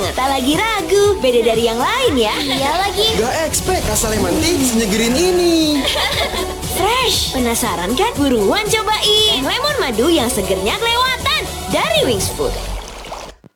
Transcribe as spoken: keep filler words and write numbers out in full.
banget. Tak lagi ragu, beda dari yang lain ya. Iya lagi. Gak expect rasa lemon tea senyegerin ini. Fresh, penasaran kan? Buruan cobain lemon madu yang segernya kelewatan dari Wings Food.